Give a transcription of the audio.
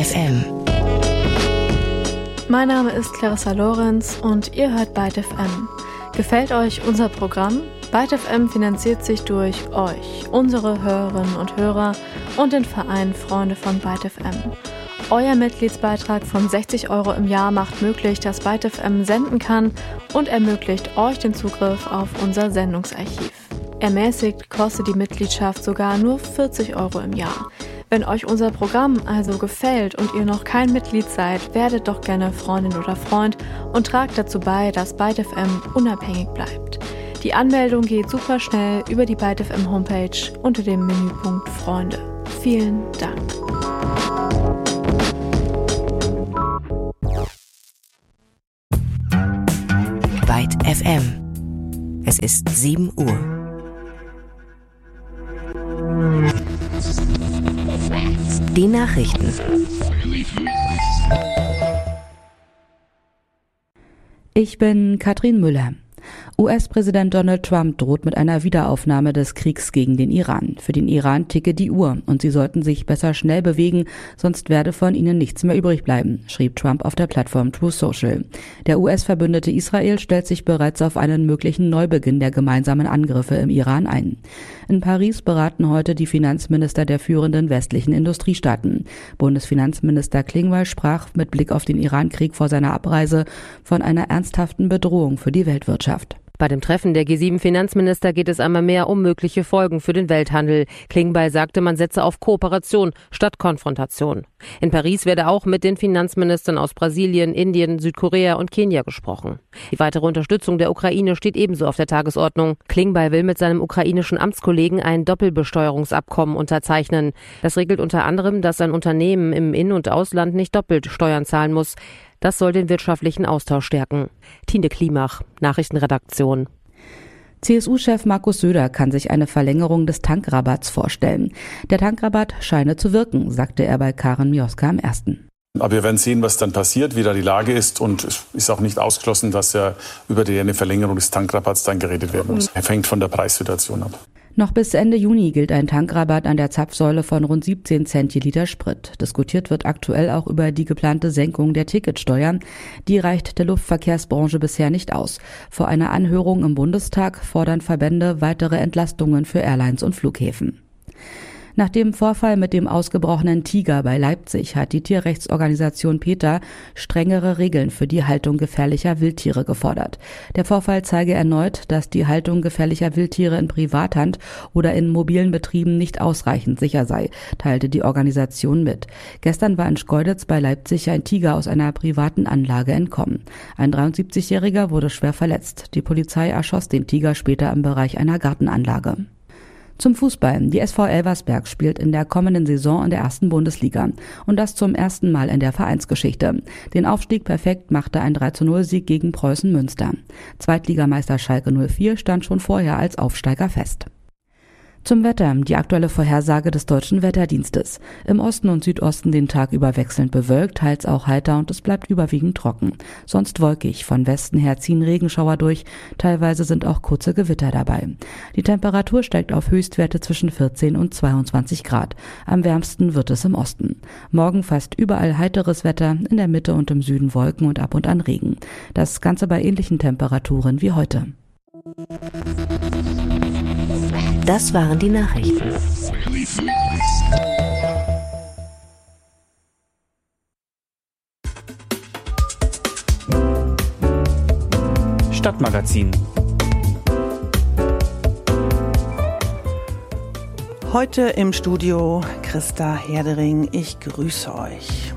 FM. Mein Name ist Clarissa Lorenz und ihr hört Byte FM. Gefällt euch unser Programm? Byte FM finanziert sich durch euch, unsere Hörerinnen und Hörer und den Verein Freunde von Byte FM. Euer Mitgliedsbeitrag von 60 € im Jahr macht möglich, dass Byte FM senden kann und ermöglicht euch den Zugriff auf unser Sendungsarchiv. Ermäßigt kostet die Mitgliedschaft sogar nur 40 € im Jahr. Wenn euch unser Programm also gefällt und ihr noch kein Mitglied seid, werdet doch gerne Freundin oder Freund und tragt dazu bei, dass Byte FM unabhängig bleibt. Die Anmeldung geht super schnell über die Byte FM Homepage unter dem Menüpunkt Freunde. Vielen Dank. Byte FM. Es ist 7 Uhr. Die Nachrichten. Ich bin Katrin Müller. US-Präsident Donald Trump droht mit einer Wiederaufnahme des Kriegs gegen den Iran. Für den Iran ticke die Uhr und sie sollten sich besser schnell bewegen, sonst werde von ihnen nichts mehr übrig bleiben, schrieb Trump auf der Plattform Truth Social. Der US-Verbündete Israel stellt sich bereits auf einen möglichen Neubeginn der gemeinsamen Angriffe im Iran ein. In Paris beraten heute die Finanzminister der führenden westlichen Industriestaaten. Bundesfinanzminister Klingbeil sprach mit Blick auf den Iran-Krieg vor seiner Abreise von einer ernsthaften Bedrohung für die Weltwirtschaft. Bei dem Treffen der G7-Finanzminister geht es einmal mehr um mögliche Folgen für den Welthandel. Klingbeil sagte, man setze auf Kooperation statt Konfrontation. In Paris werde auch mit den Finanzministern aus Brasilien, Indien, Südkorea und Kenia gesprochen. Die weitere Unterstützung der Ukraine steht ebenso auf der Tagesordnung. Klingbeil will mit seinem ukrainischen Amtskollegen ein Doppelbesteuerungsabkommen unterzeichnen. Das regelt unter anderem, dass ein Unternehmen im In- und Ausland nicht doppelt Steuern zahlen muss. Das soll den wirtschaftlichen Austausch stärken. Tine Klimach, Nachrichtenredaktion. CSU-Chef Markus Söder kann sich eine Verlängerung des Tankrabatts vorstellen. Der Tankrabatt scheine zu wirken, sagte er bei Karen Mioska am 1. Aber wir werden sehen, was dann passiert, wie da die Lage ist. Und es ist auch nicht ausgeschlossen, dass ja über eine Verlängerung des Tankrabatts dann geredet werden muss. Er hängt von der Preissituation ab. Noch bis Ende Juni gilt ein Tankrabatt an der Zapfsäule von rund 17 Cent je Liter Sprit. Diskutiert wird aktuell auch über die geplante Senkung der Ticketsteuer. Die reicht der Luftverkehrsbranche bisher nicht aus. Vor einer Anhörung im Bundestag fordern Verbände weitere Entlastungen für Airlines und Flughäfen. Nach dem Vorfall mit dem ausgebrochenen Tiger bei Leipzig hat die Tierrechtsorganisation PETA strengere Regeln für die Haltung gefährlicher Wildtiere gefordert. Der Vorfall zeige erneut, dass die Haltung gefährlicher Wildtiere in Privathand oder in mobilen Betrieben nicht ausreichend sicher sei, teilte die Organisation mit. Gestern war in Schkeuditz bei Leipzig ein Tiger aus einer privaten Anlage entkommen. Ein 73-Jähriger wurde schwer verletzt. Die Polizei erschoss den Tiger später im Bereich einer Gartenanlage. Zum Fußball. Die SV Elversberg spielt in der kommenden Saison in der 1. Bundesliga. Und das zum ersten Mal in der Vereinsgeschichte. Den Aufstieg perfekt machte ein 3:0-Sieg gegen Preußen Münster. Zweitligameister Schalke 04 stand schon vorher als Aufsteiger fest. Zum Wetter, die aktuelle Vorhersage des Deutschen Wetterdienstes. Im Osten und Südosten den Tag über wechselnd bewölkt, teils auch heiter und es bleibt überwiegend trocken. Sonst wolkig, von Westen her ziehen Regenschauer durch, teilweise sind auch kurze Gewitter dabei. Die Temperatur steigt auf Höchstwerte zwischen 14 und 22 Grad. Am wärmsten wird es im Osten. Morgen fast überall heiteres Wetter, in der Mitte und im Süden Wolken und ab und an Regen. Das Ganze bei ähnlichen Temperaturen wie heute. Das waren die Nachrichten. Stadtmagazin. Heute im Studio Christa Herdering. Ich grüße euch.